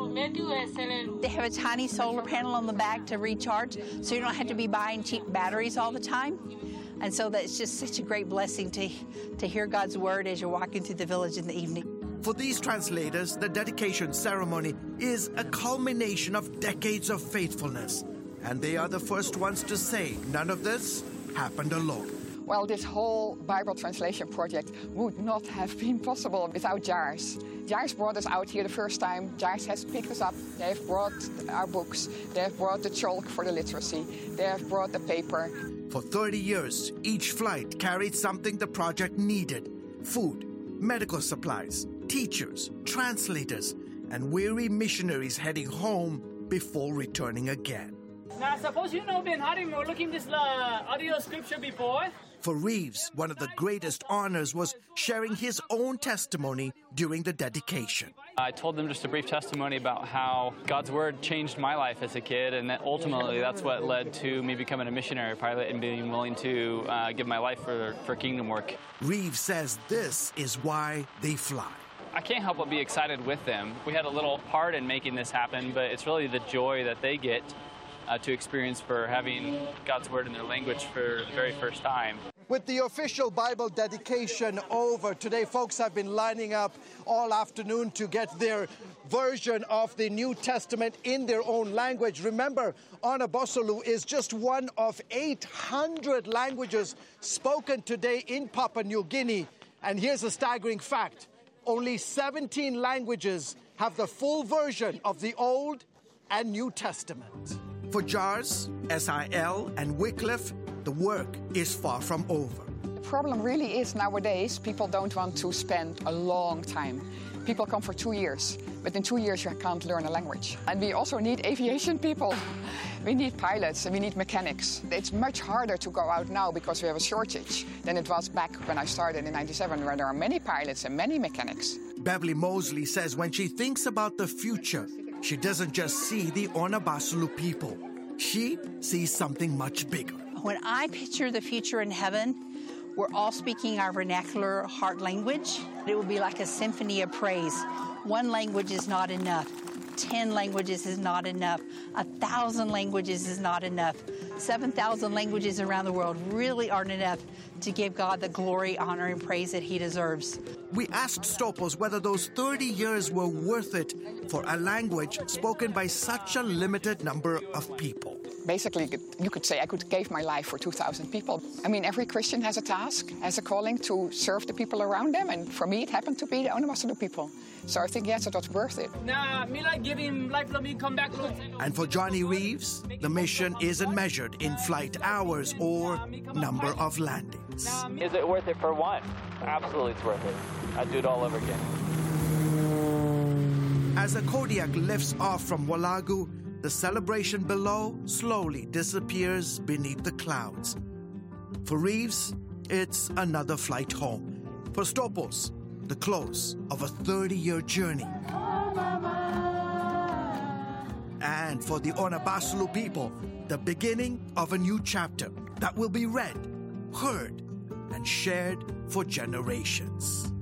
They have a tiny solar panel on the back to recharge, so you don't have to be buying cheap batteries all the time. And so that's just such a great blessing to hear God's word as you're walking through the village in the evening. For these translators, the dedication ceremony is a culmination of decades of faithfulness. And they are the first ones to say none of this happened alone. Well, this whole Bible translation project would not have been possible without JARS. JARS brought us out here the first time. JARS has picked us up. They have brought our books. They have brought the chalk for the literacy. They have brought the paper. For 30 years, each flight carried something the project needed: food, medical supplies, teachers, translators, and weary missionaries heading home before returning again. Now, suppose you know Ben Harim or looking this audio scripture before. For Reeves, one of the greatest honors was sharing his own testimony during the dedication. I told them just a brief testimony about how God's word changed my life as a kid, and that ultimately that's what led to me becoming a missionary pilot and being willing to give my life for kingdom work. Reeves says this is why they fly. I can't help but be excited with them. We had a little part in making this happen, but it's really the joy that they get to experience for having God's word in their language for the very first time. With the official Bible dedication over, today folks have been lining up all afternoon to get their version of the New Testament in their own language. Remember, Onabosolu is just one of 800 languages spoken today in Papua New Guinea. And here's a staggering fact: only 17 languages have the full version of the Old and New Testament. For JARS, SIL, and Wycliffe, the work is far from over. The problem really is nowadays people don't want to spend a long time. People come for 2 years, but in 2 years you can't learn a language. And we also need aviation people. We need pilots and we need mechanics. It's much harder to go out now because we have a shortage than it was back when I started in '97, where there are many pilots and many mechanics. Beverly Mosley says when she thinks about the future, she doesn't just see the Onabasulu people. She sees something much bigger. When I picture the future in heaven, we're all speaking our vernacular heart language. It will be like a symphony of praise. One language is not enough. 10 languages is not enough. 1,000 languages is not enough. 7,000 languages around the world really aren't enough to give God the glory, honor, and praise that He deserves. We asked Stopos whether those 30 years were worth it for a language spoken by such a limited number of people. Basically, you could say I could give my life for 2,000 people. I mean, every Christian has a task, has a calling to serve the people around them, and for me, it happened to be the Onabasulu people. So I think, yes, it was worth it. Now, me like give him life, let me come back. And for Johnny Reeves, the mission isn't measured in flight hours or number of landings. Is it worth it for one? Absolutely, it's worth it. I'd do it all over again. As the Kodiak lifts off from Walagu, the celebration below slowly disappears beneath the clouds. For Reeves, it's another flight home. For Stopos, the close of a 30-year journey. And for the Onabasulu people, the beginning of a new chapter that will be read, heard, and shared for generations.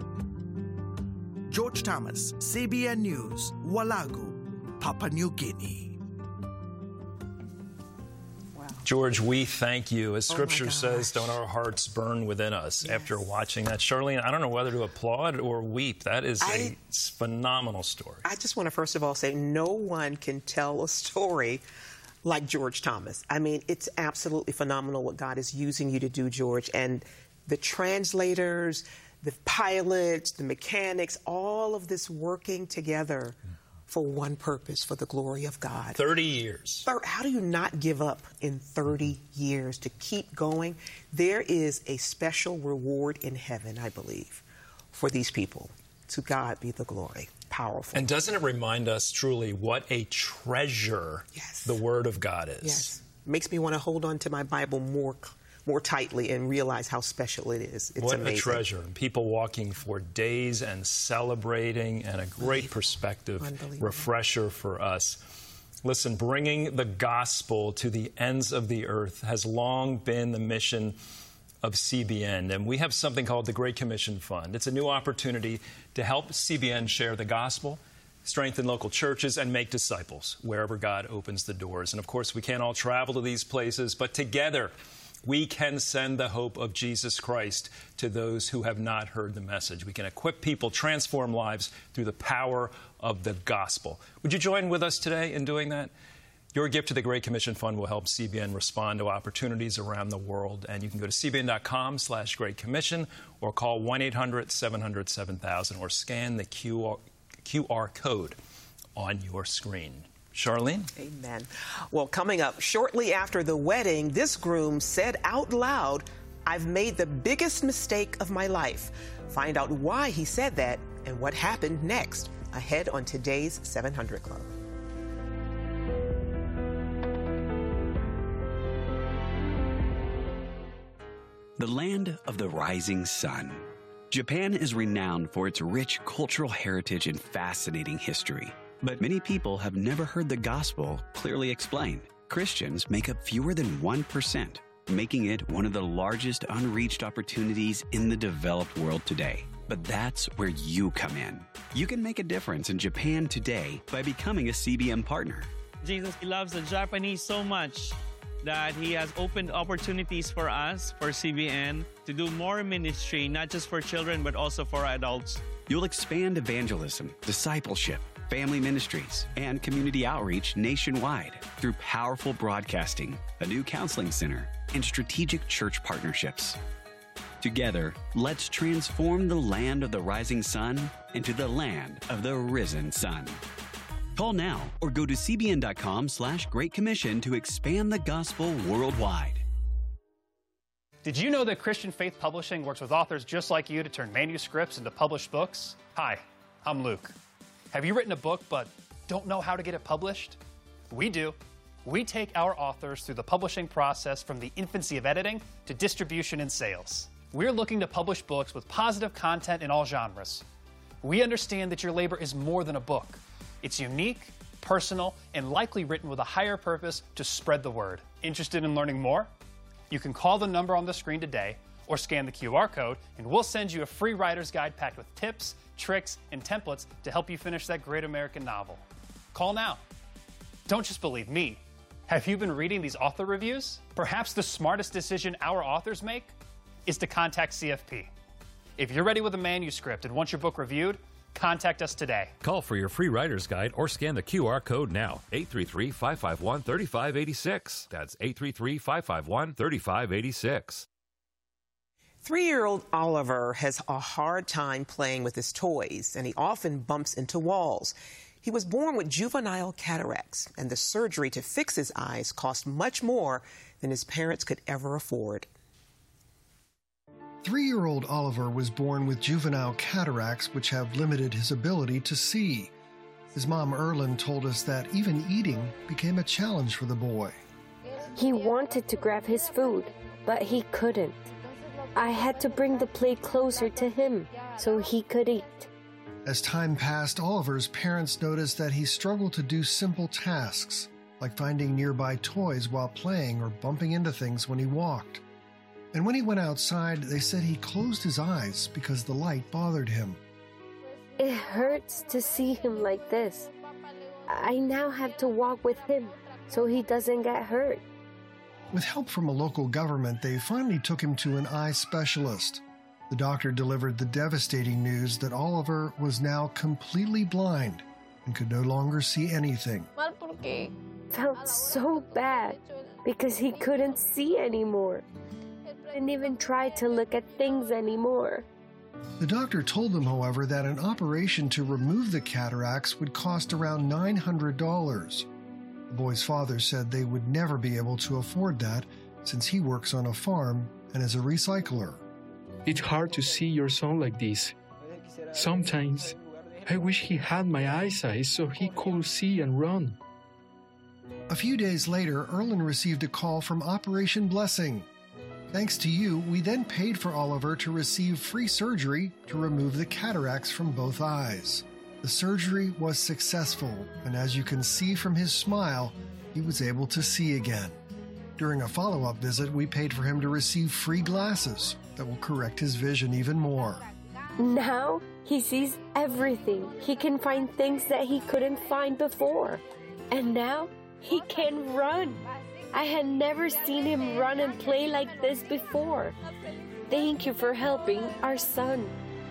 George Thomas, CBN News, Walagu, Papua New Guinea. Wow. George, we thank you. As Scripture says, don't our hearts burn within us after watching that? Charlene, I don't know whether to applaud or weep. That is a phenomenal story. I just want to first of all say no one can tell a story like George Thomas. I mean, it's absolutely phenomenal what God is using you to do, George. And the translators, the pilots, the mechanics, all of this working together for one purpose, for the glory of God. 30 years. How do you not give up in 30 years to keep going? There is a special reward in heaven, I believe, for these people. To God be the glory. Powerful. And doesn't it remind us truly what a treasure the Word of God is? Yes. Makes me want to hold on to my Bible more tightly and realize how special it is. It's what amazing. A treasure. People walking for days and celebrating, and a great perspective refresher for us. Listen, bringing the gospel to the ends of the earth has long been the mission of CBN, and we have something called the Great Commission Fund. It's a new opportunity to help CBN share the gospel, strengthen local churches, and make disciples wherever God opens the doors. And of course, we can't all travel to these places, but together we can send the hope of Jesus Christ to those who have not heard the message. We can equip people, transform lives through the power of the gospel. Would you join with us today in doing that? Your gift to the Great Commission Fund will help CBN respond to opportunities around the world. And you can go to cbn.com/Great Commission or call 1-800-700-7000 or scan the QR code on your screen. Charlene? Amen. Well, coming up shortly after the wedding, this groom said out loud, "I've made the biggest mistake of my life." Find out why he said that and what happened next, ahead on today's 700 Club. The land of the rising sun. Japan is renowned for its rich cultural heritage and fascinating history. But many people have never heard the gospel clearly explained. Christians make up fewer than 1%, making it one of the largest unreached opportunities in the developed world today. But that's where you come in. You can make a difference in Japan today by becoming a CBN partner. Jesus loves the Japanese so much that he has opened opportunities for us, for CBN, to do more ministry, not just for children, but also for adults. You'll expand evangelism, discipleship, family ministries, and community outreach nationwide through powerful broadcasting, a new counseling center, and strategic church partnerships. Together, let's transform the land of the rising sun into the land of the risen sun. Call now or go to cbn.com/Great Commission to expand the gospel worldwide. Did you know that Christian Faith Publishing works with authors just like you to turn manuscripts into published books? Hi, I'm Luke. Have you written a book but don't know how to get it published? We do. We take our authors through the publishing process from the infancy of editing to distribution and sales. We're looking to publish books with positive content in all genres. We understand that your labor is more than a book. It's unique, personal, and likely written with a higher purpose to spread the word. Interested in learning more? You can call the number on the screen today or scan the QR code, and we'll send you a free writer's guide packed with tips, tricks, and templates to help you finish that great American novel. Call now. Don't just believe me. Have you been reading these author reviews? Perhaps the smartest decision our authors make is to contact CFP. If you're ready with a manuscript and want your book reviewed, contact us today. Call for your free writer's guide or scan the QR code now. 833-551-3586. That's 833-551-3586. 3-year-old Oliver has a hard time playing with his toys, and he often bumps into walls. He was born with juvenile cataracts, and the surgery to fix his eyes cost much more than his parents could ever afford. 3-year-old Oliver was born with juvenile cataracts, which have limited his ability to see. His mom, Erlyn, told us that even eating became a challenge for the boy. He wanted to grab his food, but he couldn't. I had to bring the plate closer to him so he could eat. As time passed, Oliver's parents noticed that he struggled to do simple tasks, like finding nearby toys while playing or bumping into things when he walked. And when he went outside, they said he closed his eyes because the light bothered him. It hurts to see him like this. I now have to walk with him so he doesn't get hurt. With help from a local government, they finally took him to an eye specialist. The doctor delivered the devastating news that Oliver was now completely blind and could no longer see anything. Felt so bad because he couldn't see anymore. Didn't even try to look at things anymore. The doctor told them, however, that an operation to remove the cataracts would cost around $900. The boy's father said they would never be able to afford that since he works on a farm and is a recycler. It's hard to see your son like this. Sometimes I wish he had my eyesight so he could see and run. A few days later, Erlyn received a call from Operation Blessing. Thanks to you, we then paid for Oliver to receive free surgery to remove the cataracts from both eyes. The surgery was successful, and as you can see from his smile, he was able to see again. During a follow-up visit, we paid for him to receive free glasses that will correct his vision even more. Now he sees everything. He can find things that he couldn't find before. And now he can run. I had never seen him run and play like this before. Thank you for helping our son.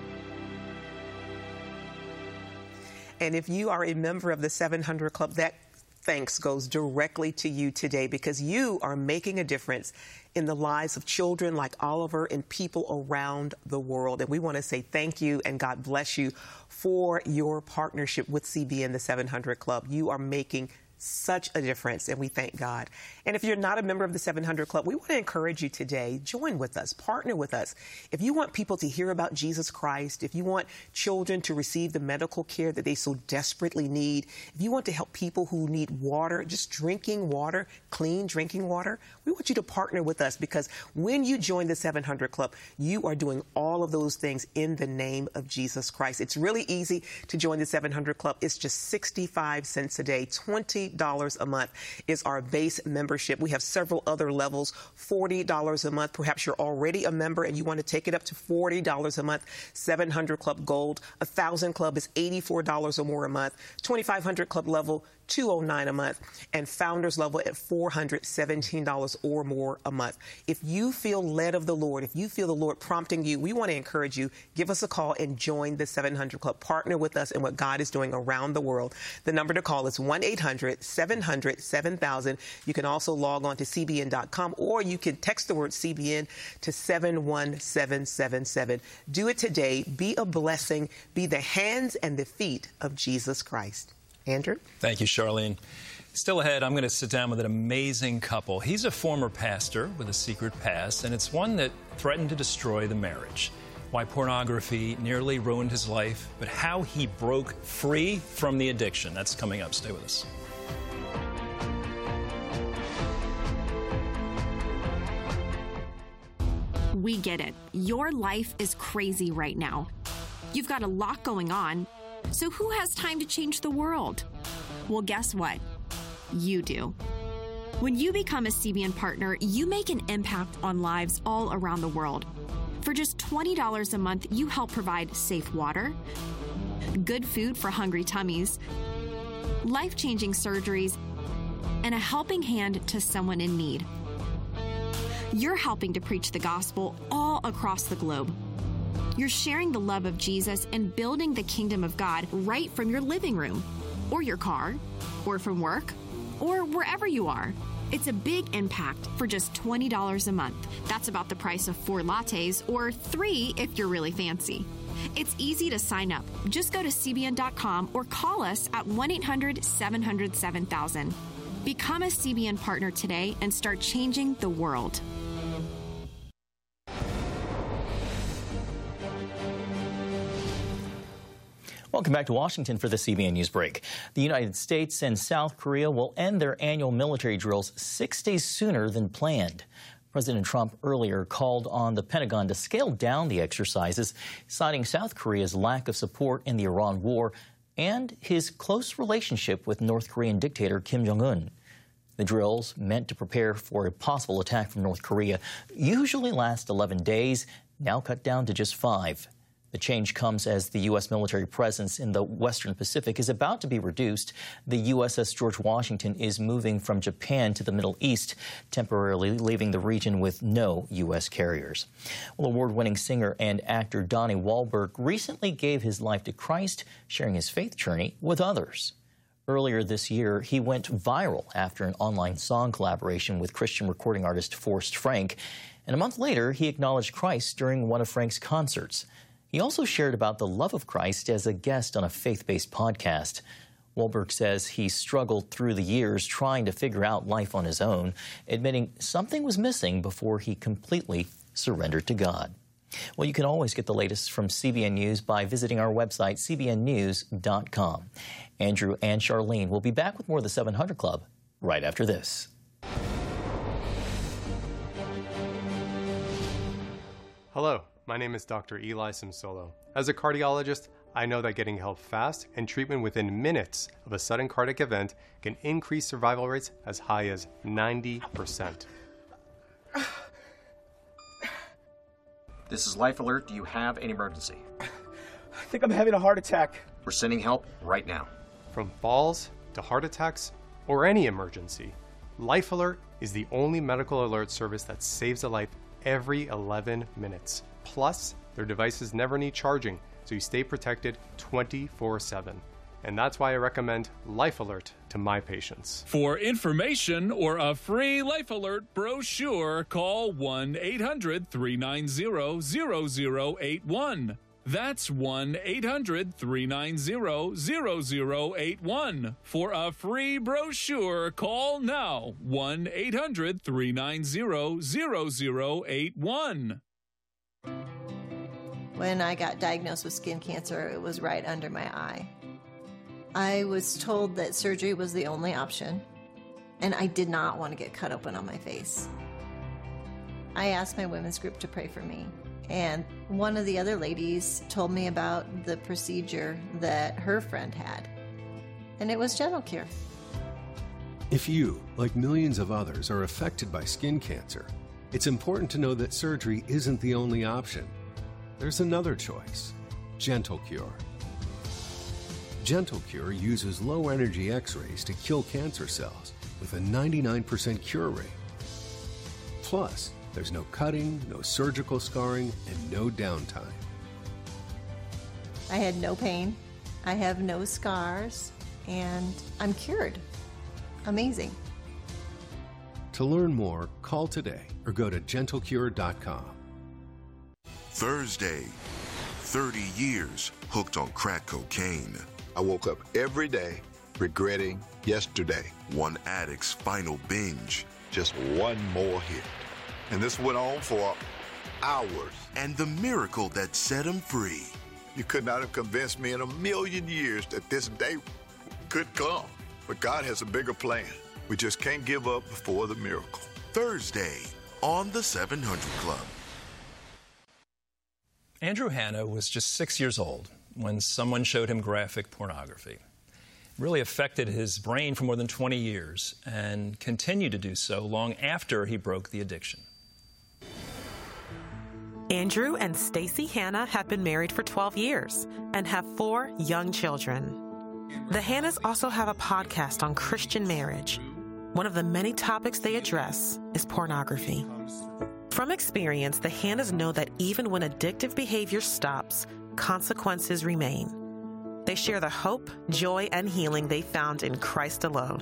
And if you are a member of the 700 Club, that thanks goes directly to you today, because you are making a difference in the lives of children like Oliver and people around the world. And we want to say thank you and God bless you for your partnership with CBN, the 700 Club. You are making such a difference, and we thank God. And if you're not a member of the 700 Club, we want to encourage you today, join with us, partner with us. If you want people to hear about Jesus Christ, if you want children to receive the medical care that they so desperately need, if you want to help people who need water, just drinking water, clean drinking water, we want you to partner with us, because when you join the 700 Club, you are doing all of those things in the name of Jesus Christ. It's really easy to join the 700 Club. It's just 65 cents a day, $20 a month is our base membership. We have several other levels, $40 a month. Perhaps you're already a member and you want to take it up to $40 a month. 700 Club Gold, 1,000 Club is $84 or more a month. 2,500 Club level, $209 a month, and Founders level at $417 or more a month. If you feel led of the Lord, if you feel the Lord prompting you, we want to encourage you, give us a call and join the 700 Club. Partner with us in what God is doing around the world. The number to call is 1-800-700-7000. You can also log on to CBN.com, or you can text the word CBN to 71777. Do it today. Be a blessing. Be the hands and the feet of Jesus Christ. Andrew? Thank you, Charlene. Still ahead, I'm going to sit down with an amazing couple. He's a former pastor with a secret past, and it's one that threatened to destroy the marriage. Why pornography nearly ruined his life, but how he broke free from the addiction. That's coming up. Stay with us. We get it. Your life is crazy right now. You've got a lot going on. So who has time to change the world? Well, guess what? You do. When you become a CBN partner, you make an impact on lives all around the world. For just $20 a month, you help provide safe water, good food for hungry tummies, life-changing surgeries, and a helping hand to someone in need. You're helping to preach the gospel all across the globe. You're sharing the love of Jesus and building the kingdom of God right from your living room, or your car, or from work, or wherever you are. It's a big impact for just $20 a month. That's about the price of 4 lattes, or 3 if you're really fancy. It's easy to sign up. Just go to CBN.com or call us at 1-800-700-7000. Become a CBN partner today and start changing the world. Welcome back to Washington for the CBN News Break. The United States and South Korea will end their annual military drills 6 days sooner than planned. President Trump earlier called on the Pentagon to scale down the exercises, citing South Korea's lack of support in the Iran war and his close relationship with North Korean dictator Kim Jong-un. The drills, meant to prepare for a possible attack from North Korea, usually last 11 days, now cut down to just 5. The change comes as the U.S. military presence in the Western Pacific is about to be reduced. The USS George Washington is moving from Japan to the Middle East, temporarily leaving the region with no U.S. carriers. Well, award-winning singer and actor Donnie Wahlberg recently gave his life to Christ, sharing his faith journey with others. Earlier this year, he went viral after an online song collaboration with Christian recording artist Forrest Frank. And a month later, he acknowledged Christ during one of Frank's concerts. He also shared about the love of Christ as a guest on a faith-based podcast. Wahlberg says he struggled through the years trying to figure out life on his own, admitting something was missing before he completely surrendered to God. Well, you can always get the latest from CBN News by visiting our website, cbnnews.com. Andrew and Charlene will be back with more of the 700 Club right after this. Hello. My name is Dr. Eli Simsolo. As a cardiologist, I know that getting help fast and treatment within minutes of a sudden cardiac event can increase survival rates as high as 90%. This is Life Alert. Do you have an emergency? think I'm having a heart attack. We're sending help right now. From falls to heart attacks or any emergency, Life Alert is the only medical alert service that saves a life every 11 minutes. Plus, their devices never need charging, so you stay protected 24/7. And that's why I recommend Life Alert to my patients. For information or a free Life Alert brochure, call 1-800-390-0081. That's 1-800-390-0081. For a free brochure, call now. 1-800-390-0081. When I got diagnosed with skin cancer, it was right under my eye. I was told that surgery was the only option, and I did not want to get cut open on my face. I asked my women's group to pray for me, and one of the other ladies told me about the procedure that her friend had, and it was Gentle Cure. If you, like millions of others, are affected by skin cancer, it's important to know that surgery isn't the only option. There's another choice, Gentle Cure. Gentle Cure uses low-energy X-rays to kill cancer cells with a 99% cure rate. Plus, there's no cutting, no surgical scarring, and no downtime. I had no pain, I have no scars, and I'm cured. Amazing. To learn more, call today or go to gentlecure.com. Thursday, 30 years hooked on crack cocaine. I woke up every day regretting yesterday. One addict's final binge. Just one more hit. And this went on for hours. And the miracle that set him free. You could not have convinced me in a million years that this day could come. But God has a bigger plan. We just can't give up before the miracle. Thursday on the 700 Club. Andrew Hanna was just 6 years old when someone showed him graphic pornography. It really affected his brain for more than 20 years and continued to do so long after he broke the addiction. Andrew and Stacy Hanna have been married for 12 years and have 4 young children. The Hannas also have a podcast on Christian marriage. One of the many topics they address is pornography. From experience, the Hannas know that even when addictive behavior stops, consequences remain. They share the hope, joy, and healing they found in Christ alone.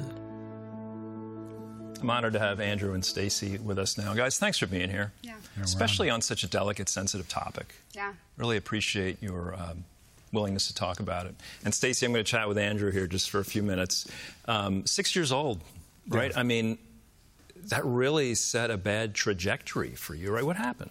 I'm honored to have Andrew and Stacy with us now. Guys, thanks for being here. Yeah. Especially on such a delicate, sensitive topic. Yeah. Really appreciate your willingness to talk about it. And Stacy, I'm going to chat with Andrew here just for a few minutes. 6 years old, right? Yeah. I mean, that really set a bad trajectory for you, right? What happened?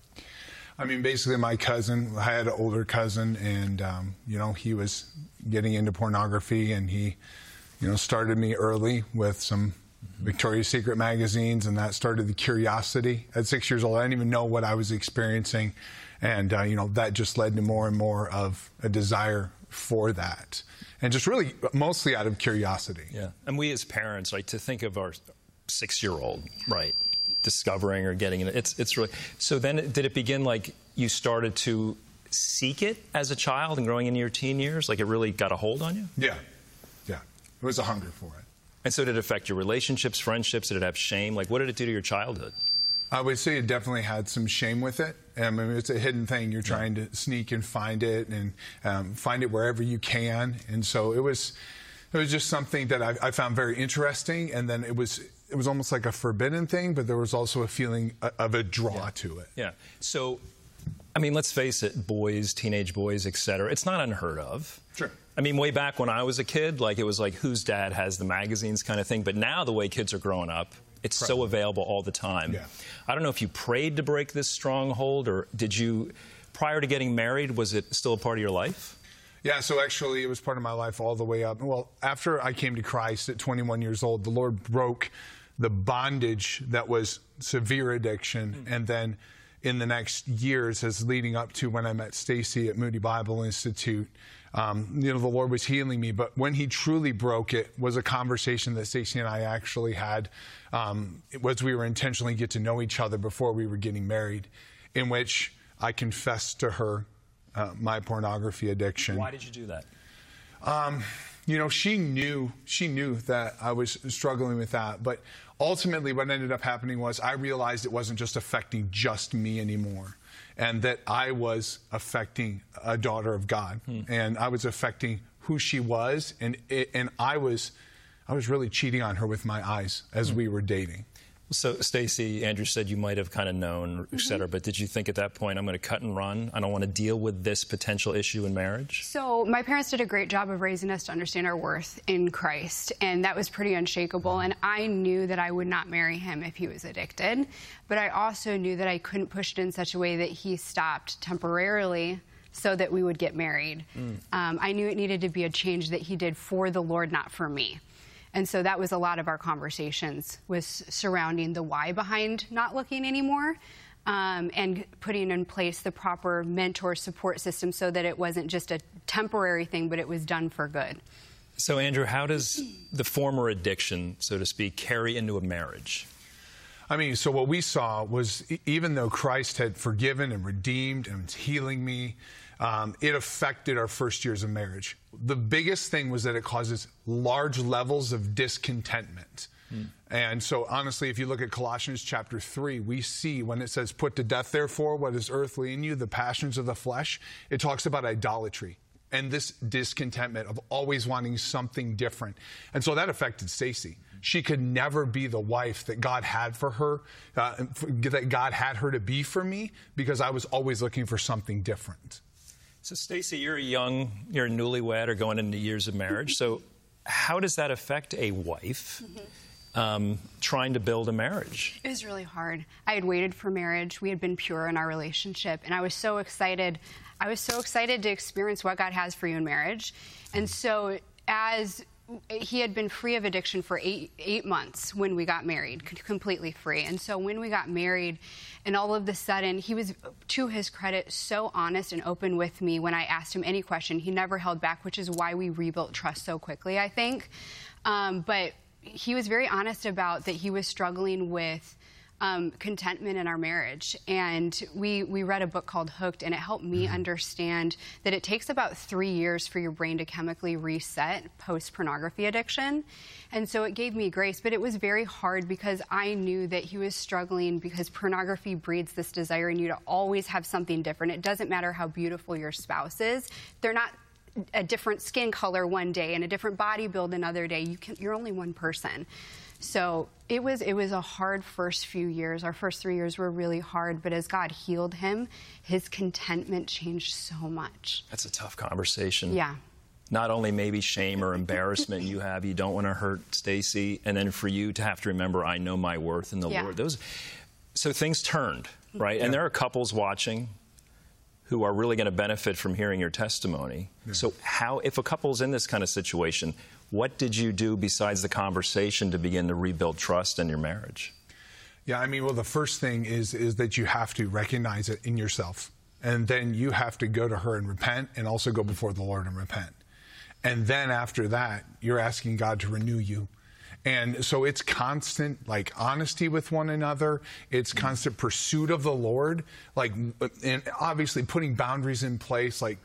I mean, basically, my cousin, I had an older cousin, and, he was getting into pornography, and he, started me early with some Victoria's Secret magazines, and that started the curiosity. At 6 years old, I didn't even know what I was experiencing, and, that just led to more and more of a desire for that, and just really mostly out of curiosity. Yeah, and we as parents, like, to think of our 6-year-old, right, discovering or getting it. It's really. So then, did it begin like you started to seek it as a child and growing into your teen years? Like it really got a hold on you? Yeah. It was a hunger for it. And so did it affect your relationships, friendships? Did it have shame? Like what did it do to your childhood? I would say it definitely had some shame with it. I mean, it's a hidden thing. You're trying to sneak and find it and find it wherever you can. And so it was just something that I found very interesting. And then it was almost like a forbidden thing, but there was also a feeling of a draw to it. Yeah. So, I mean, let's face it, boys, teenage boys, et cetera, it's not unheard of. Sure. I mean, way back when I was a kid, like it was like whose dad has the magazines kind of thing. But now the way kids are growing up, it's so available all the time. Yeah. I don't know if you prayed to break this stronghold, or did you, prior to getting married, was it still a part of your life? Yeah, so actually it was part of my life all the way up. Well, after I came to Christ at 21 years old, the Lord broke the bondage that was severe addiction. And then in the next years, as leading up to when I met Stacy at Moody Bible Institute, the Lord was healing me. But when he truly broke it was a conversation that Stacy and I actually had. It was we were intentionally get to know each other before we were getting married, in which I confessed to her my pornography addiction. Why did you do that? You know, she knew that I was struggling with that. But ultimately what ended up happening was I realized it wasn't just affecting just me anymore, and that I was affecting a daughter of God, and I was affecting who she was, and I was really cheating on her with my eyes as we were dating. So, Stacey, Andrew said you might have kind of known, et cetera, but did you think at that point, I'm going to cut and run? I don't want to deal with this potential issue in marriage? So, my parents did a great job of raising us to understand our worth in Christ, and that was pretty unshakable. And I knew that I would not marry him if he was addicted, but I also knew that I couldn't push it in such a way that he stopped temporarily so that we would get married. I knew it needed to be a change that he did for the Lord, not for me. And so that was a lot of our conversations, was surrounding the why behind not looking anymore, and putting in place the proper mentor support system so that it wasn't just a temporary thing, but it was done for good. So, Andrew, how does the former addiction, so to speak, carry into a marriage? I mean, so what we saw was even though Christ had forgiven and redeemed and was healing me, it affected our first years of marriage. The biggest thing was that it causes large levels of discontentment. And so, honestly, if you look at Colossians chapter 3, we see when it says, put to death, therefore, what is earthly in you, the passions of the flesh, it talks about idolatry and this discontentment of always wanting something different. And so that affected Stacey. She could never be the wife that God had for her, that God had her to be for me, because I was always looking for something different. So, Stacey, you're a newlywed or going into years of marriage. So how does that affect a wife trying to build a marriage? It was really hard. I had waited for marriage. We had been pure in our relationship, and I was so excited. I was so excited to experience what God has for you in marriage. And so as he had been free of addiction for eight months when we got married, completely free. And so when we got married, and all of a sudden, he was, to his credit, so honest and open with me when I asked him any question. He never held back, which is why we rebuilt trust so quickly, I think. But he was very honest about that he was struggling with contentment in our marriage. And we read a book called Hooked, and it helped me understand that it takes about 3 years for your brain to chemically reset post-pornography addiction. And so it gave me grace, but it was very hard because I knew that he was struggling because pornography breeds this desire in you to always have something different. It doesn't matter how beautiful your spouse is. They're not a different skin color one day and a different body build another day. You're only one person. So it was a hard first few years. Our first 3 years were really hard, but as God healed him, his contentment changed so much. That's a tough conversation. Yeah. Not only maybe shame or embarrassment you don't want to hurt Stacey, and then for you to have to remember, I know my worth in the Lord. So things turned, right? Yeah. And there are couples watching who are really going to benefit from hearing your testimony. Yeah. So if a couple's in this kind of situation, what did you do besides the conversation to begin to rebuild trust in your marriage? Yeah, I mean, well, the first thing is that you have to recognize it in yourself. And then you have to go to her and repent, and also go before the Lord and repent. And then after that, you're asking God to renew you. And so it's constant, like, honesty with one another. It's constant pursuit of the Lord, and obviously putting boundaries in place, like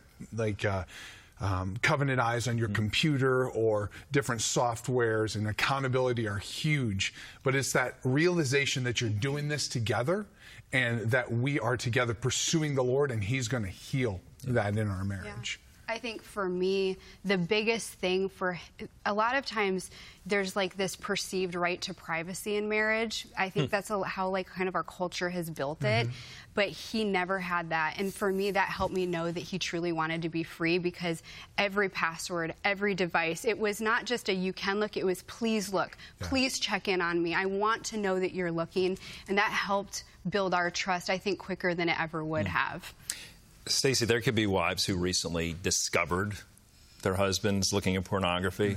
Covenant Eyes on your computer or different softwares, and accountability are huge. But it's that realization that you're doing this together, and that we are together pursuing the Lord, and he's going to heal that in our marriage. Yeah. I think for me, the biggest thing a lot of times there's like this perceived right to privacy in marriage. I think that's how kind of our culture has built it, but he never had that. And for me, that helped me know that he truly wanted to be free, because every password, every device, it was not just a you can look, it was please look, please check in on me. I want to know that you're looking. And that helped build our trust, I think, quicker than it ever would have. Stacey, there could be wives who recently discovered their husbands looking at pornography,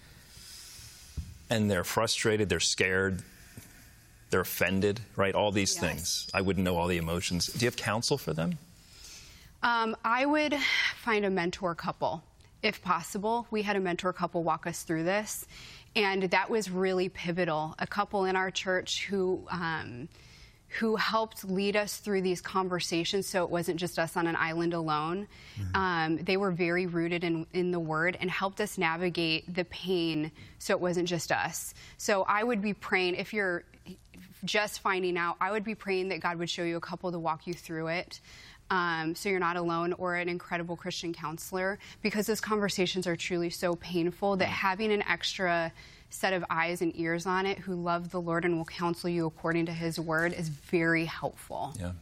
and they're frustrated, they're scared, they're offended, right? All these things. I wouldn't know all the emotions. Do you have counsel for them? I would find a mentor couple, if possible. We had a mentor couple walk us through this, and that was really pivotal. A couple in our church who who helped lead us through these conversations so it wasn't just us on an island alone. They were very rooted in the Word and helped us navigate the pain so it wasn't just us. So I would be praying, if you're just finding out, I would be praying that God would show you a couple to walk you through it. So you're not alone, or an incredible Christian counselor, because those conversations are truly so painful that having an extra set of eyes and ears on it who love the Lord and will counsel you according to His Word is very helpful. Yeah.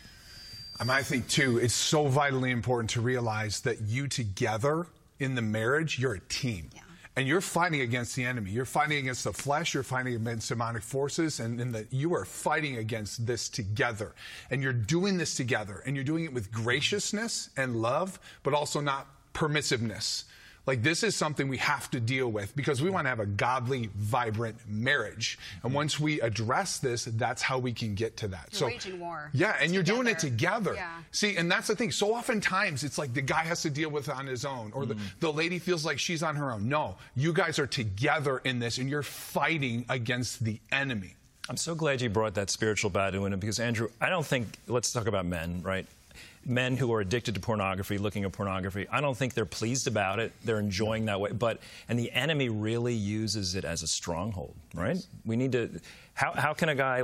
I think, too, it's so vitally important to realize that you together in the marriage, you're a team. Yeah. And you're fighting against the enemy. You're fighting against the flesh. You're fighting against demonic forces. And you are fighting against this together. And you're doing this together. And you're doing it with graciousness and love, but also not permissiveness. Like, this is something we have to deal with because we want to have a godly, vibrant marriage. And once we address this, that's how we can get to that. You're waging war. Yeah, and you're doing it together. Yeah. See, and that's the thing. So oftentimes, it's like the guy has to deal with it on his own, or the lady feels like she's on her own. No, you guys are together in this, and you're fighting against the enemy. I'm so glad you brought that spiritual battle in, because, Andrew, I don't think, let's talk about men, right? Men who are addicted to pornography, looking at pornography, I don't think they're pleased about it. They're enjoying that way. And the enemy really uses it as a stronghold, right? We need to, how can a guy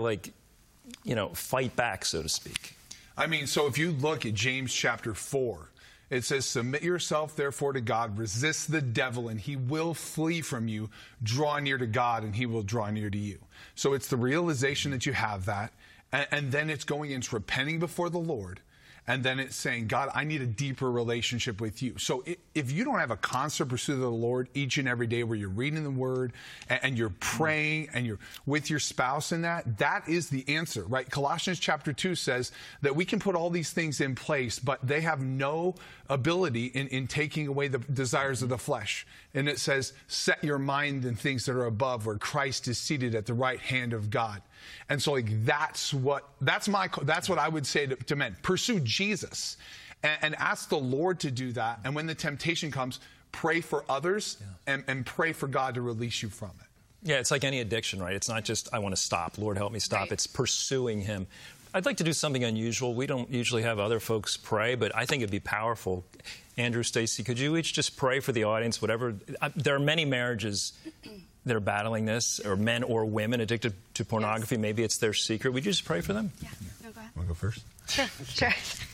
fight back, so to speak? I mean, so if you look at James chapter 4, it says, submit yourself, therefore, to God. Resist the devil, and he will flee from you. Draw near to God, and he will draw near to you. So it's the realization that you have that, and then it's going into repenting before the Lord. And then it's saying, God, I need a deeper relationship with you. So if you don't have a constant pursuit of the Lord each and every day where you're reading the Word and you're praying and you're with your spouse in that is the answer, right? Colossians chapter 2 says that we can put all these things in place, but they have no ability in taking away the desires of the flesh. And it says, set your mind in things that are above, where Christ is seated at the right hand of God. And so that's what I would say to men. Pursue Jesus and ask the Lord to do that. And when the temptation comes, pray for others and pray for God to release you from it. Yeah, it's like any addiction, right? It's not just, I want to stop. Lord, help me stop. Right. It's pursuing Him. I'd like to do something unusual. We don't usually have other folks pray, but I think it'd be powerful. Andrew, Stacy, could you each just pray for the audience, whatever? There are many marriages that are battling this, or men or women addicted to pornography. Yes. Maybe it's their secret. Would you just pray for them? Yeah. No, go ahead. Want to go first? Sure.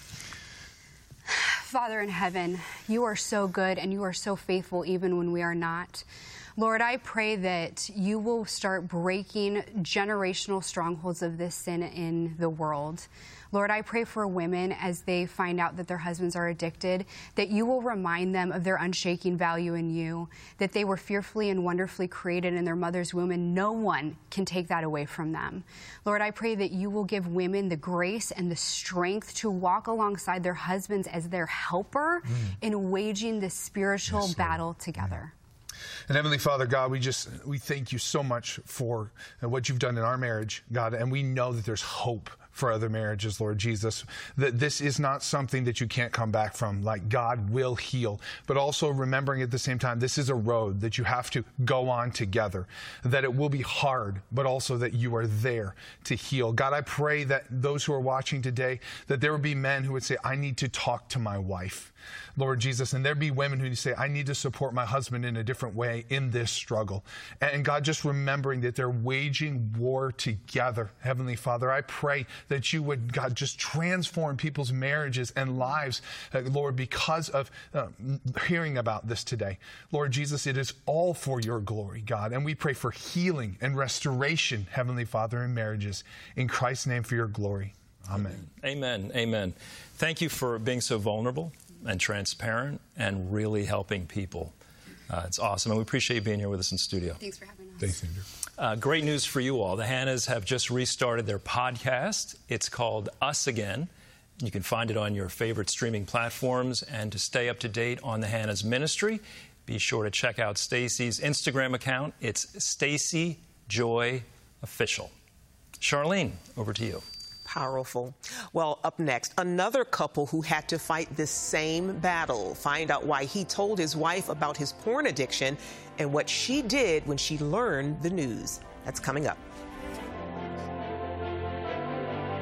Father in heaven, you are so good and you are so faithful even when we are not. Lord, I pray that you will start breaking generational strongholds of this sin in the world. Lord, I pray for women as they find out that their husbands are addicted, that you will remind them of their unshaking value in you, that they were fearfully and wonderfully created in their mother's womb, and no one can take that away from them. Lord, I pray that you will give women the grace and the strength to walk alongside their husbands as their helper in waging this spiritual battle together. And Heavenly Father, God, we thank you so much for what you've done in our marriage, God, and we know that there's hope for other marriages, Lord Jesus, that this is not something that you can't come back from, like God will heal, but also remembering at the same time, this is a road that you have to go on together, that it will be hard, but also that you are there to heal. God, I pray that those who are watching today, that there would be men who would say, I need to talk to my wife, Lord Jesus, and there be women who say, I need to support my husband in a different way in this struggle. And God, just remembering that they're waging war together. Heavenly Father, I pray that you would, God, just transform people's marriages and lives, Lord, because of hearing about this today. Lord Jesus, it is all for your glory, God, and we pray for healing and restoration, Heavenly Father, in marriages. In Christ's name, for your glory. Amen. Amen. Amen. Thank you for being so vulnerable and transparent and really helping people. It's awesome. And we appreciate you being here with us in studio. Thanks for having us. Thanks, Andrew. Great news for you all. The Hannahs have just restarted their podcast. It's called Us Again. You can find it on your favorite streaming platforms. And to stay up to date on the Hannahs ministry, be sure to check out Stacy's Instagram account. It's Stacy Joy Official. Charlene, over to you. Powerful. Well, up next, another couple who had to fight this same battle. Find out why he told his wife about his porn addiction and what she did when she learned the news. That's coming up.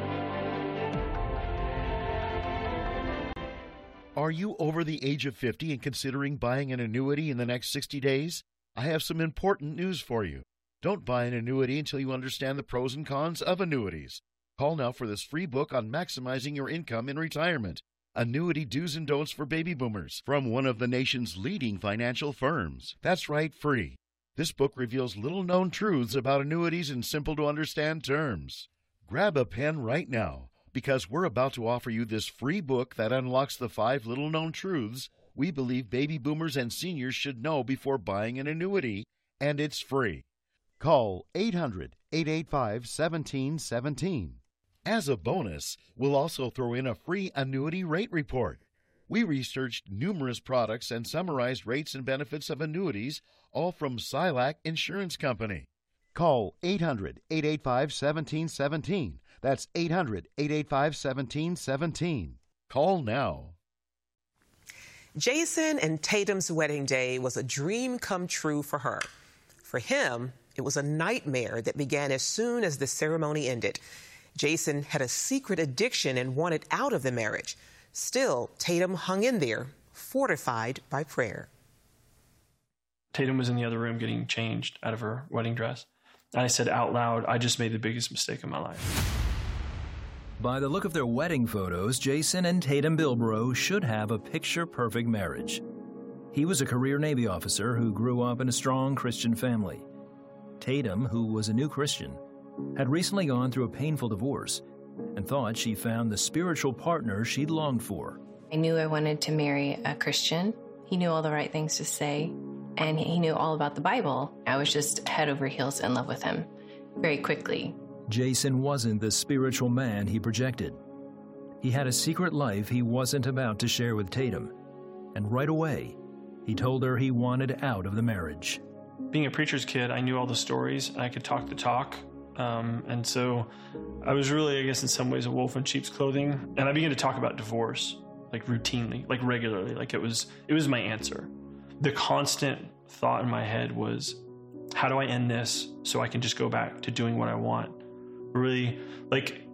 Are you over the age of 50 and considering buying an annuity in the next 60 days? I have some important news for you. Don't buy an annuity until you understand the pros and cons of annuities. Call now for this free book on maximizing your income in retirement. Annuity Do's and Don'ts for Baby Boomers from one of the nation's leading financial firms. That's right, free. This book reveals little-known truths about annuities in simple-to-understand terms. Grab a pen right now, because we're about to offer you this free book that unlocks the 5 little-known truths we believe baby boomers and seniors should know before buying an annuity, and it's free. Call 800-885-1717. As a bonus, we'll also throw in a free annuity rate report. We researched numerous products and summarized rates and benefits of annuities, all from Silac Insurance Company. Call 800-885-1717. That's 800-885-1717. Call now. Jason and Tatum's wedding day was a dream come true for her. For him, it was a nightmare that began as soon as the ceremony ended. Jason had a secret addiction and wanted out of the marriage. Still, Tatum hung in there, fortified by prayer. Tatum was in the other room getting changed out of her wedding dress. And I said out loud, I just made the biggest mistake of my life. By the look of their wedding photos, Jason and Tatum Bilbrough should have a picture-perfect marriage. He was a career Navy officer who grew up in a strong Christian family. Tatum, who was a new Christian, had recently gone through a painful divorce and thought she found the spiritual partner she'd longed for. I knew I wanted to marry a Christian. He knew all the right things to say, and he knew all about the Bible. I was just head over heels in love with him very quickly. Jason wasn't the spiritual man he projected. He had a secret life he wasn't about to share with Tatum, and right away, he told her he wanted out of the marriage. Being a preacher's kid, I knew all the stories, and I could talk the talk. And so I was really, I guess, in some ways a wolf in sheep's clothing. And I began to talk about divorce, like routinely, like regularly, like it was my answer. The constant thought in my head was, how do I end this so I can just go back to doing what I want? Really, like,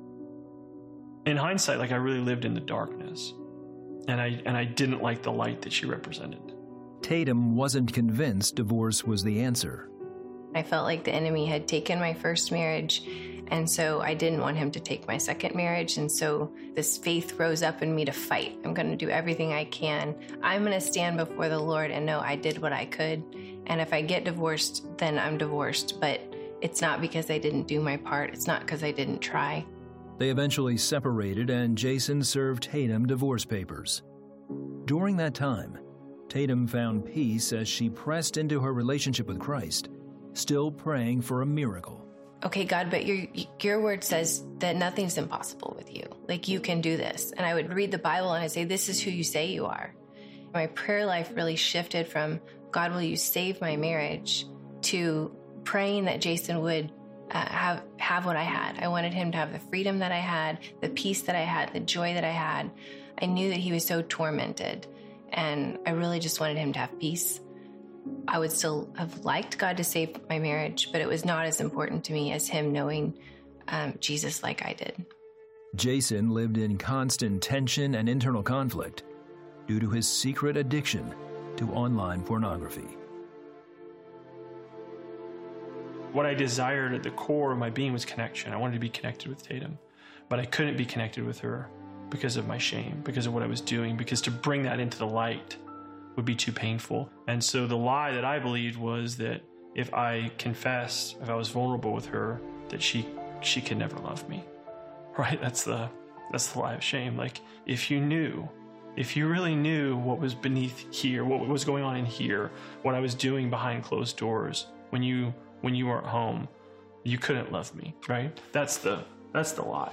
in hindsight, like I really lived in the darkness. And I didn't like the light that she represented. Tatum wasn't convinced divorce was the answer. I felt like the enemy had taken my first marriage, and so I didn't want him to take my second marriage, and so this faith rose up in me to fight. I'm going to do everything I can. I'm going to stand before the Lord and know I did what I could, and if I get divorced, then I'm divorced, but it's not because I didn't do my part. It's not because I didn't try. They eventually separated, and Jason served Tatum divorce papers. During that time, Tatum found peace as she pressed into her relationship with Christ, still praying for a miracle. Okay, God, but your word says that nothing's impossible with you. Like, you can do this. And I would read the Bible and I'd say, this is who you say you are. My prayer life really shifted from, God, will you save my marriage, to praying that Jason would have what I had. I wanted him to have the freedom that I had, the peace that I had, the joy that I had. I knew that he was so tormented, and I really just wanted him to have peace. I would still have liked God to save my marriage, but it was not as important to me as him knowing Jesus like I did. Jason lived in constant tension and internal conflict due to his secret addiction to online pornography. What I desired at the core of my being was connection. I wanted to be connected with Tatum, but I couldn't be connected with her because of my shame, because of what I was doing, because to bring that into the light would be too painful. And so the lie that I believed was that if I confessed, if I was vulnerable with her, that she could never love me, right? That's the lie of shame. Like, if you really knew what was beneath here, what was going on in here, what I was doing behind closed doors, when you weren't home, you couldn't love me, right? That's the lie.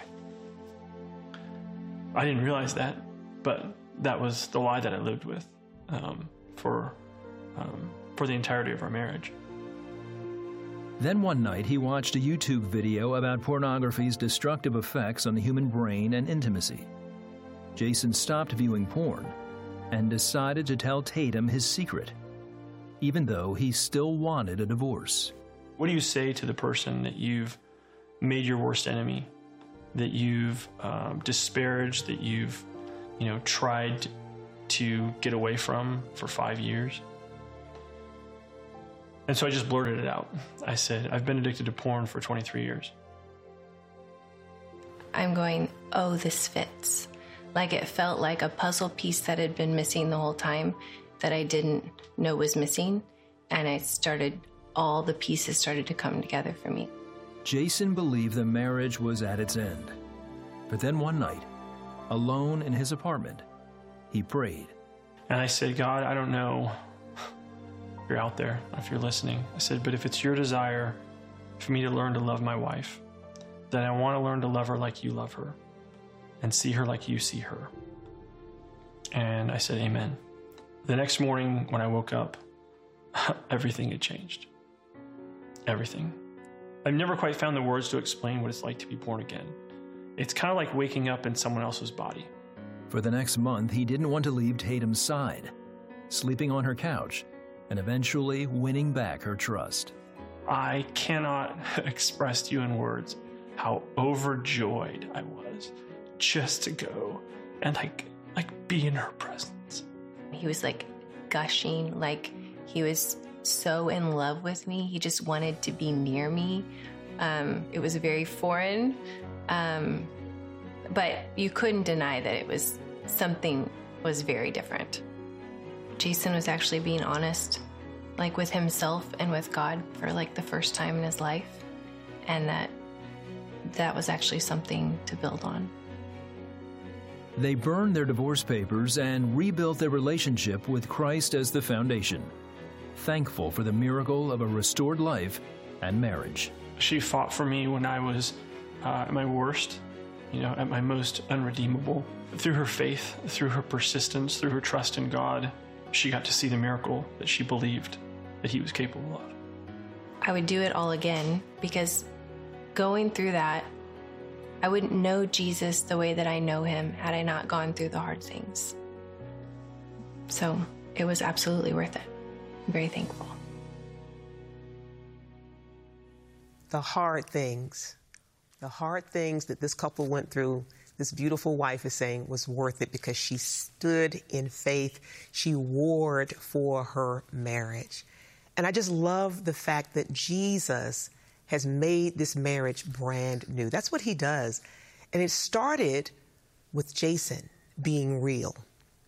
I didn't realize that, but that was the lie that I lived with for the entirety of our marriage. Then one night he watched a YouTube video about pornography's destructive effects on the human brain and intimacy. Jason stopped viewing porn and decided to tell Tatum his secret, even though he still wanted a divorce. What do you say to the person that you've made your worst enemy, that you've disparaged, that you've tried to get away from for 5 years. And so I just blurted it out. I said, I've been addicted to porn for 23 years. I'm going, oh, this fits. Like it felt like a puzzle piece that had been missing the whole time that I didn't know was missing. And all the pieces started to come together for me. Jason believed the marriage was at its end. But then one night, alone in his apartment, he prayed. And I said, God, I don't know if you're out there, if you're listening. I said, but if it's your desire for me to learn to love my wife, then I want to learn to love her like you love her and see her like you see her. And I said, amen. The next morning when I woke up, everything had changed. Everything. I've never quite found the words to explain what it's like to be born again. It's kind of like waking up in someone else's body. For the next month, he didn't want to leave Tatum's side, sleeping on her couch and eventually winning back her trust. I cannot express to you in words how overjoyed I was just to go and like be in her presence. He was like gushing, like he was so in love with me. He just wanted to be near me. It was very foreign, but you couldn't deny that it was something was very different. Jason was actually being honest, like with himself and with God for like the first time in his life, and that was actually something to build on. They burned their divorce papers and rebuilt their relationship with Christ as the foundation, thankful for the miracle of a restored life and marriage. She fought for me when I was at my worst, at my most unredeemable. Through her faith, through her persistence, through her trust in God, she got to see the miracle that she believed that he was capable of. I would do it all again because going through that, I wouldn't know Jesus the way that I know him had I not gone through the hard things. So it was absolutely worth it. I'm very thankful. The hard things that this couple went through, this beautiful wife is saying was worth it because she stood in faith. She warred for her marriage. And I just love the fact that Jesus has made this marriage brand new. That's what he does. And it started with Jason being real.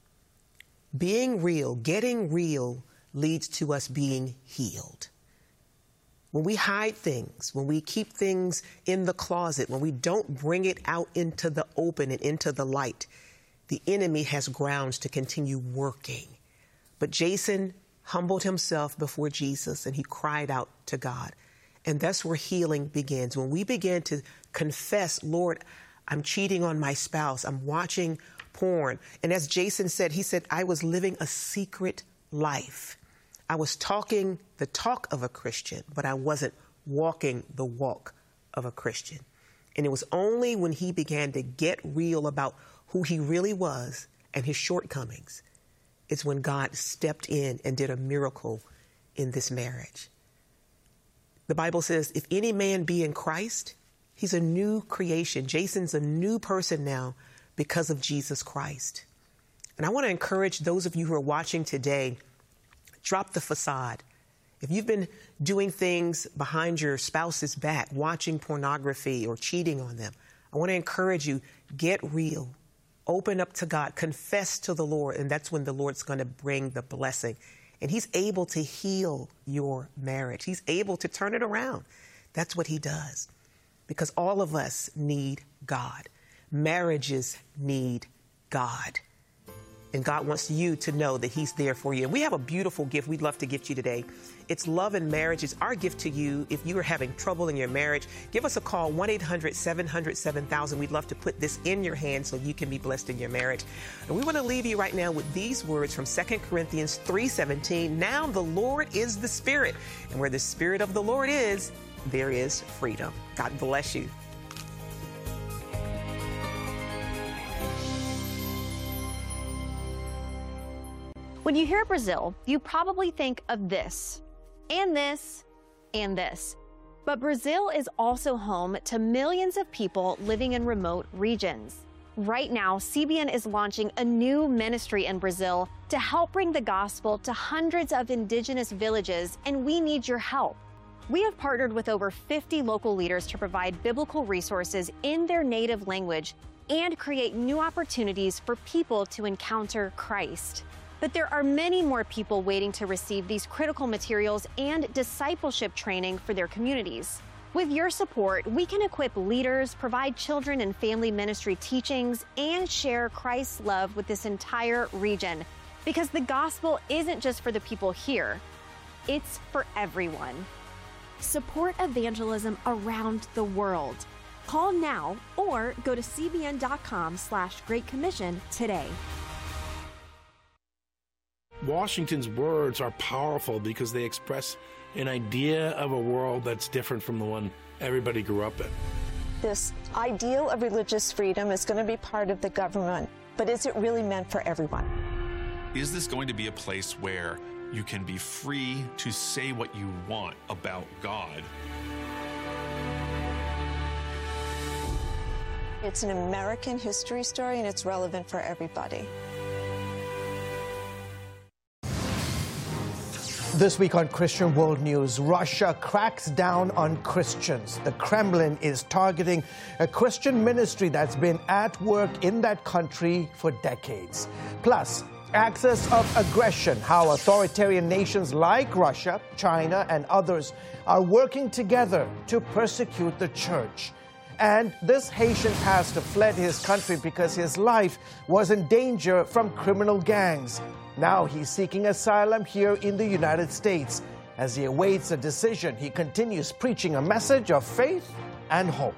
Being real, getting real leads to us being healed. When we hide things, when we keep things in the closet, when we don't bring it out into the open and into the light, the enemy has grounds to continue working. But Jason humbled himself before Jesus and he cried out to God. And that's where healing begins. When we begin to confess, Lord, I'm cheating on my spouse, I'm watching porn. And as Jason said, he said, I was living a secret life. I was talking the talk of a Christian, but I wasn't walking the walk of a Christian. And it was only when he began to get real about who he really was and his shortcomings, it's when God stepped in and did a miracle in this marriage. The Bible says, if any man be in Christ, he's a new creation. Jason's a new person now because of Jesus Christ. And I want to encourage those of you who are watching today, drop the facade. If you've been doing things behind your spouse's back, watching pornography or cheating on them, I want to encourage you, get real. Open up to God, confess to the Lord, and that's when the Lord's going to bring the blessing. And he's able to heal your marriage. He's able to turn it around. That's what he does. Because all of us need God. Marriages need God. And God wants you to know that he's there for you. And we have a beautiful gift we'd love to gift you today. It's Love and Marriage. It's our gift to you. If you are having trouble in your marriage, give us a call, 1-800-700-7000. We'd love to put this in your hands so you can be blessed in your marriage. And we want to leave you right now with these words from 2 Corinthians 3:17. Now the Lord is the Spirit, and where the Spirit of the Lord is, there is freedom. God bless you. When you hear Brazil, you probably think of this, and this, and this. But Brazil is also home to millions of people living in remote regions. Right now, CBN is launching a new ministry in Brazil to help bring the gospel to hundreds of indigenous villages, and we need your help. We have partnered with over 50 local leaders to provide biblical resources in their native language and create new opportunities for people to encounter Christ. But there are many more people waiting to receive these critical materials and discipleship training for their communities. With your support, we can equip leaders, provide children and family ministry teachings, and share Christ's love with this entire region. Because the gospel isn't just for the people here, it's for everyone. Support evangelism around the world. Call now or go to cbn.com/Great Commission today. Washington's words are powerful because they express an idea of a world that's different from the one everybody grew up in. This ideal of religious freedom is going to be part of the government, but is it really meant for everyone? Is this going to be a place where you can be free to say what you want about God? It's an American history story, and it's relevant for everybody. This week on Christian World News, Russia cracks down on Christians. The Kremlin is targeting a Christian ministry that's been at work in that country for decades. Plus, axis of aggression, how authoritarian nations like Russia, China, and others are working together to persecute the church. And this Haitian pastor fled his country because his life was in danger from criminal gangs. Now he's seeking asylum here in the United States. As he awaits a decision, he continues preaching a message of faith and hope.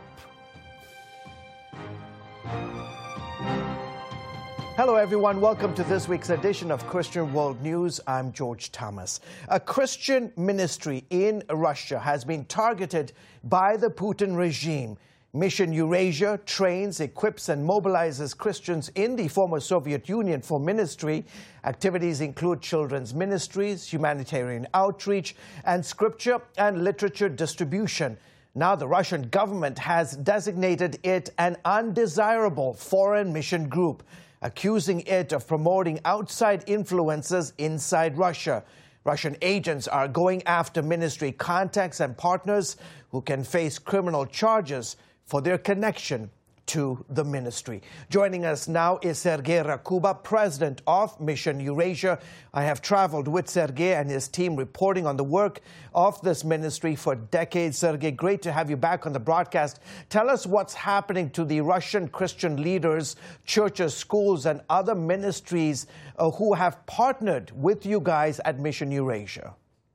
Hello, everyone. Welcome to this week's edition of Christian World News. I'm George Thomas. A Christian ministry in Russia has been targeted by the Putin regime. Mission Eurasia trains, equips, and mobilizes Christians in the former Soviet Union for ministry. Activities include children's ministries, humanitarian outreach, and scripture and literature distribution. Now the Russian government has designated it an undesirable foreign mission group, accusing it of promoting outside influences inside Russia. Russian agents are going after ministry contacts and partners who can face criminal charges for their connection to the ministry. Joining us now is Sergei Rakuba, president of Mission Eurasia. I have traveled with Sergei and his team reporting on the work of this ministry for decades. Sergei, great to have you back on the broadcast. Tell us what's happening to the Russian Christian leaders, churches, schools, and other ministries who have partnered with you guys at Mission Eurasia.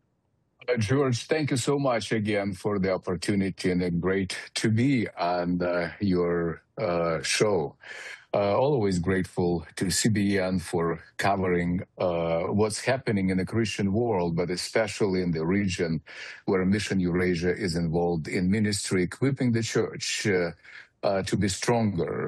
George, thank you so much again for the opportunity, and it's great to be on your show. Always grateful to CBN for covering what's happening in the Christian world, but especially in the region where Mission Eurasia is involved in ministry, equipping the church to be stronger,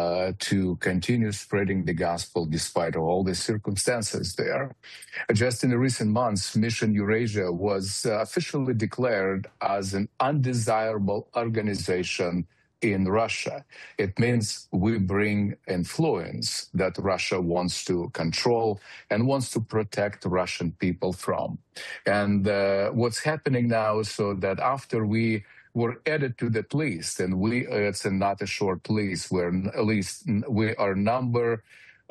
to continue spreading the gospel despite all the circumstances there. Just in the recent months, Mission Eurasia was officially declared as an undesirable organization in Russia. It means we bring influence that Russia wants to control and wants to protect Russian people from. And what's happening now is so that after we were added to that list, and it's not a short list, we are number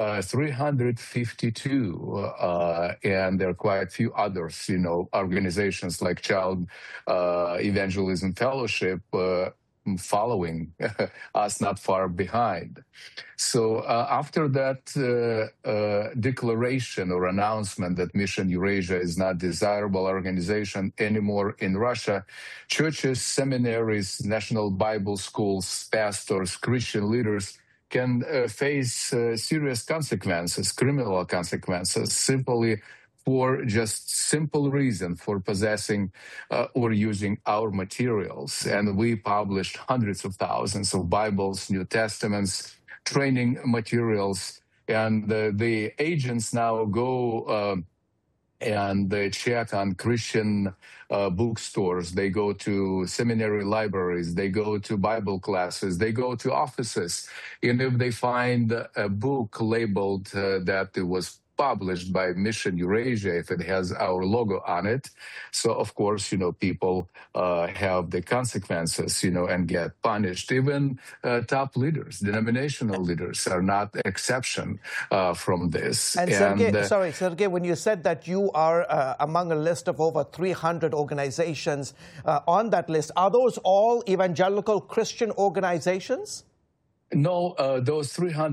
352, and there are quite a few others, organizations like Child Evangelism Fellowship following us not far behind. So after that declaration or announcement that Mission Eurasia is not a desirable organization anymore in Russia, churches, seminaries, national Bible schools, pastors, Christian leaders can face serious consequences, criminal consequences, simply for just simple reason for possessing or using our materials. And we published hundreds of thousands of Bibles, New Testaments, training materials, and the agents now go and they check on Christian bookstores. They go to seminary libraries. They go to Bible classes. They go to offices. And if they find a book labeled that it was published by Mission Eurasia, if it has our logo on it, so of course, people have the consequences, and get punished. Even top leaders, denominational leaders, are not exception from this. And Sergey, when you said that you are among a list of over 300 organizations on that list, are those all evangelical Christian organizations? No, those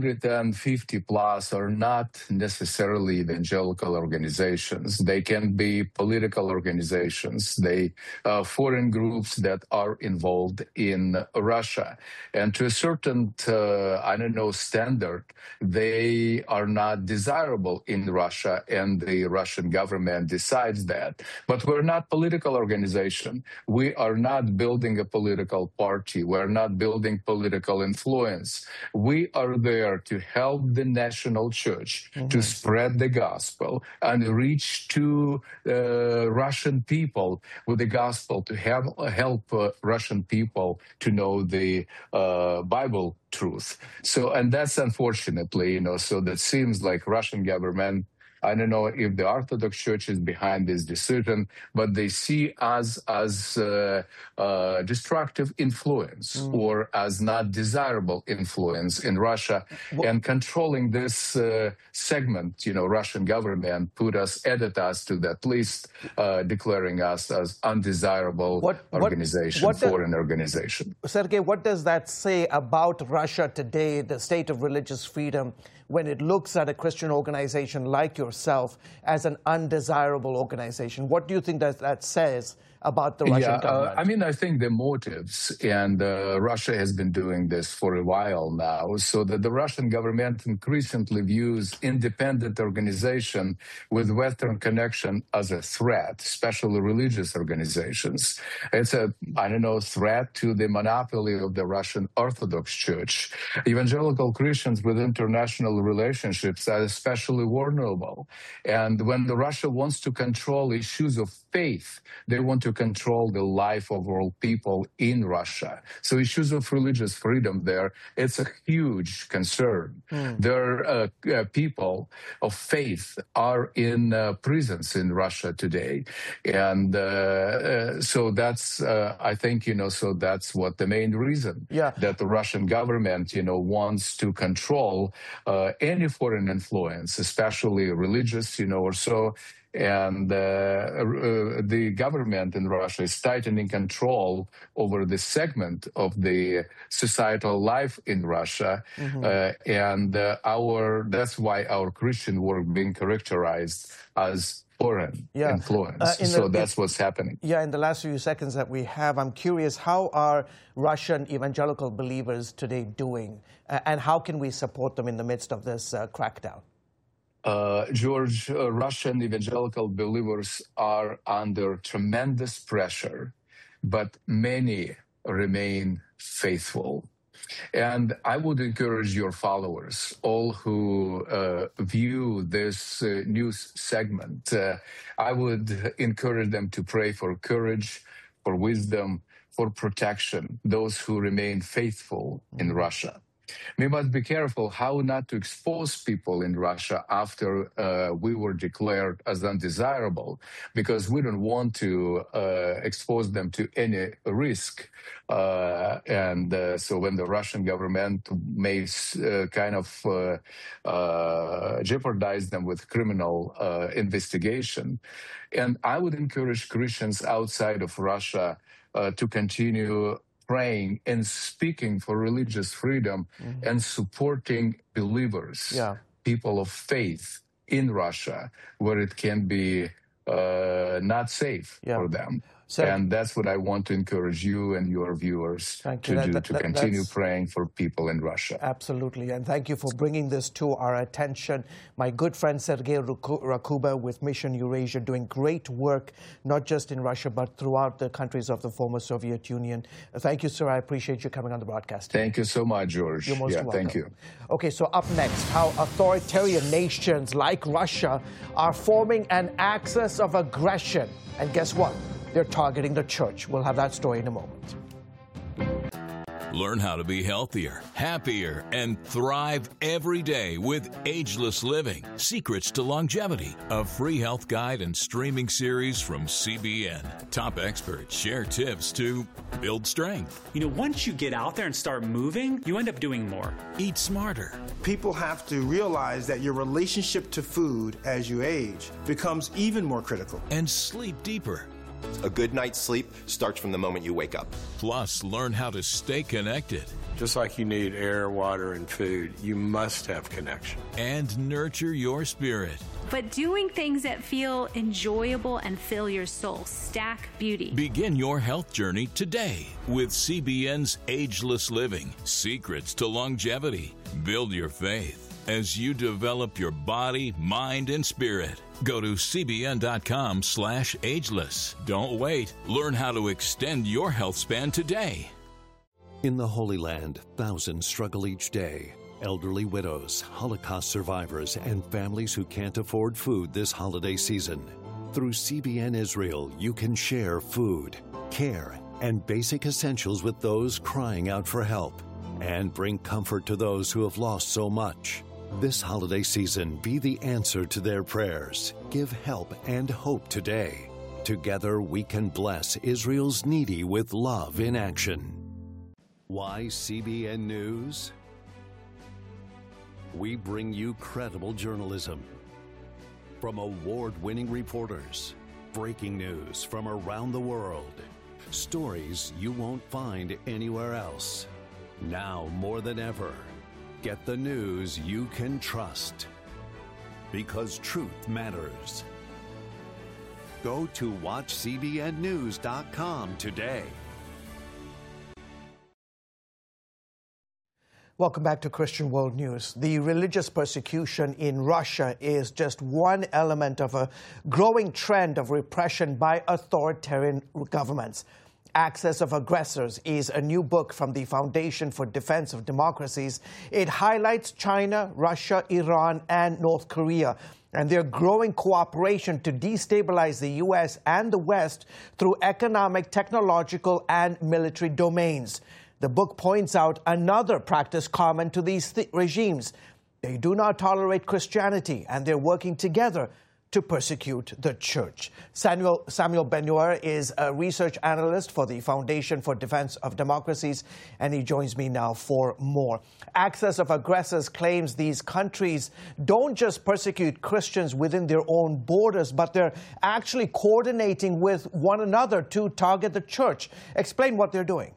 350 plus are not necessarily evangelical organizations. They can be political organizations. They foreign groups that are involved in Russia. And to a certain, standard, they are not desirable in Russia, and the Russian government decides that. But we're not political organization. We are not building a political party. We're not building political influence. We are there to help the national church to spread the gospel and reach to Russian people with the gospel, to help Russian people to know the Bible truth. So, and that's unfortunately, so that seems like Russian government, I don't know if the Orthodox Church is behind this decision, but they see us as destructive influence or as not desirable influence in Russia. And controlling this segment, Russian government added us to that list, declaring us as undesirable organization, foreign organization. Sergey, what does that say about Russia today, the state of religious freedom, when it looks at a Christian organization like yourself as an undesirable organization? What do you think that says about the Russian government? I think the motives, and Russia has been doing this for a while now, so that the Russian government increasingly views independent organization with Western connection as a threat, especially religious organizations. It's a, threat to the monopoly of the Russian Orthodox Church. Evangelical Christians with international relationships are especially vulnerable. And when Russia wants to control issues of faith, they want to control the life of all people in Russia. So issues of religious freedom there, it's a huge concern. There are people of faith are in prisons in Russia today. And so that's, I think, so that's what the main reason that the Russian government, wants to control any foreign influence, especially religious, or so. And the government in Russia is tightening control over the segment of the societal life in Russia. And that's why our Christian work being characterized as foreign influence. So that's what's happening. In the last few seconds that we have, I'm curious, how are Russian evangelical believers today doing? And how can we support them in the midst of this crackdown? George, Russian evangelical believers are under tremendous pressure, but many remain faithful. And I would encourage your followers, all who view this news segment, I would encourage them to pray for courage, for wisdom, for protection, those who remain faithful in Russia. We must be careful how not to expose people in Russia after we were declared as undesirable, because we don't want to expose them to any risk. So when the Russian government may jeopardize them with criminal investigation. And I would encourage Christians outside of Russia to continue praying and speaking for religious freedom and supporting believers, people of faith in Russia, where it can be not safe for them. And that's what I want to encourage you and your viewers to do, to continue praying for people in Russia. Absolutely. And thank you for bringing this to our attention. My good friend Sergei Rakuba with Mission Eurasia doing great work, not just in Russia, but throughout the countries of the former Soviet Union. Thank you, sir. I appreciate you coming on the broadcast. Thank you so much, George. You're most welcome. Thank you. Okay, so up next, how authoritarian nations like Russia are forming an axis of aggression. And guess what? They're targeting the church. We'll have that story in a moment. Learn how to be healthier, happier, and thrive every day with Ageless Living, Secrets to Longevity, a free health guide and streaming series from CBN. Top experts share tips to build strength. You know, once you get out there and start moving, you end up doing more. Eat smarter. People have to realize that your relationship to food as you age becomes even more critical. And sleep deeper. A good night's sleep starts from the moment you wake up. Plus, learn how to stay connected. Just like you need air, water, and food, you must have connection. And nurture your spirit. But doing things that feel enjoyable and fill your soul. Stack Beauty. Begin your health journey today with CBN's Ageless Living, Secrets to Longevity. Build your faith as you develop your body, mind, and spirit. Go to cbn.com/ageless. Don't wait. Learn how to extend your health span today. In the Holy Land, thousands struggle each day. Elderly widows, Holocaust survivors, and families who can't afford food this holiday season. Through CBN Israel, you can share food, care, and basic essentials with those crying out for help, and bring comfort to those who have lost so much. This holiday season, be the answer to their prayers. Give help and hope today. Together, we can bless Israel's needy with love in action. Why CBN News? We bring you credible journalism from award-winning reporters, breaking news from around the world, stories you won't find anywhere else. Now more than ever, get the news you can trust, because truth matters. Go to watchcbnnews.com today. Welcome back to Christian World News. The religious persecution in Russia is just one element of a growing trend of repression by authoritarian governments. Access of Aggressors is a new book from the Foundation for Defense of Democracies. It highlights China, Russia, Iran, and North Korea and their growing cooperation to destabilize the U.S. and the West through economic, technological, and military domains. The book points out another practice common to these regimes. They do not tolerate Christianity, and they're working together to persecute the church. Samuel Ben-Ur is a research analyst for the Foundation for Defense of Democracies, and he joins me now for more. Access of Aggressors claims these countries don't just persecute Christians within their own borders, but they're actually coordinating with one another to target the church. Explain what they're doing.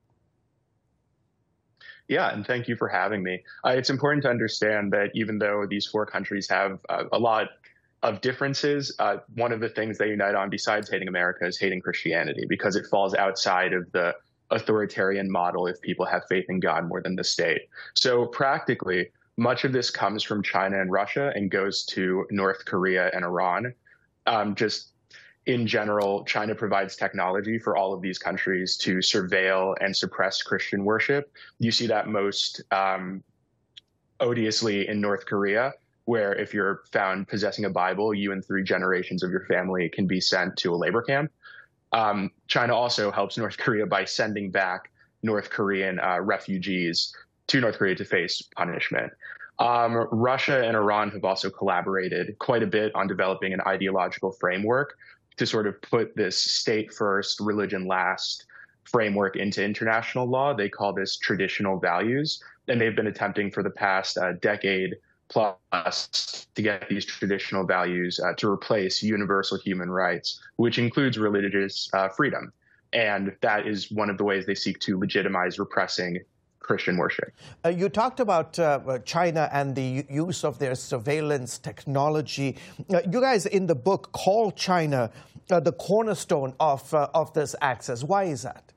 Yeah, and thank you for having me. It's important to understand that even though these four countries have a lot of differences, one of the things they unite on besides hating America is hating Christianity, because it falls outside of the authoritarian model if people have faith in God more than the state. So practically, much of this comes from China and Russia and goes to North Korea and Iran. Just in general, China provides technology for all of these countries to surveil and suppress Christian worship. You see that most odiously in North Korea, where if you're found possessing a Bible, you and 3 generations of your family can be sent to a labor camp. China also helps North Korea by sending back North Korean refugees to North Korea to face punishment. Russia and Iran have also collaborated quite a bit on developing an ideological framework to sort of put this state first, religion last framework into international law. They call this traditional values, and they've been attempting for the past decade plus to get these traditional values to replace universal human rights, which includes religious freedom. And that is one of the ways they seek to legitimize repressing Christian worship. You talked about China and the use of their surveillance technology. You guys in the book call China the cornerstone of this access. Why is that?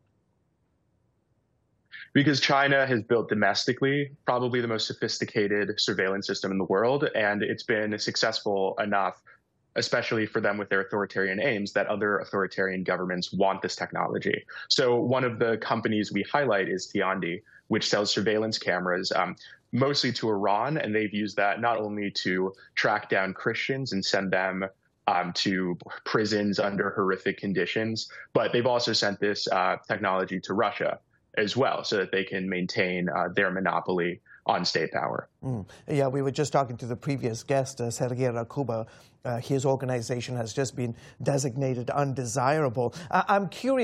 Because China has built domestically probably the most sophisticated surveillance system in the world, and it's been successful enough, especially for them with their authoritarian aims, that other authoritarian governments want this technology. So one of the companies we highlight is Tiandi, which sells surveillance cameras mostly to Iran, and they've used that not only to track down Christians and send them to prisons under horrific conditions, but they've also sent this technology to Russia as well, so that they can maintain their monopoly on state power. Yeah, we were just talking to the previous guest, Sergei Rakuba. His organization has just been designated undesirable. I'm curious.